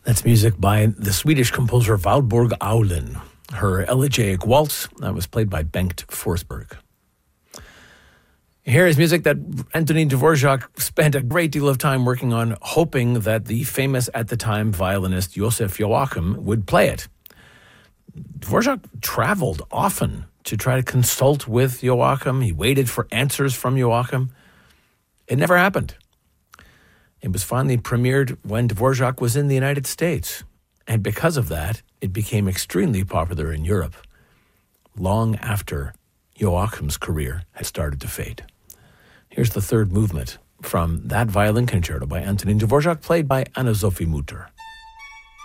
That's music by the Swedish composer Valborg Aulen. Her Elegiac Waltz, that was played by Bengt Forsberg. Here is music that Antonin Dvorak spent a great deal of time working on, hoping that the famous at the time violinist Josef Joachim would play it. Dvorak traveled often to try to consult with Joachim. He waited for answers from Joachim. It never happened. It was finally premiered when Dvorak was in the United States. And because of that, it became extremely popular in Europe, long after Joachim's career had started to fade. Here's the third movement from that violin concerto by Antonin Dvorak, played by Anna-Sophie Mutter.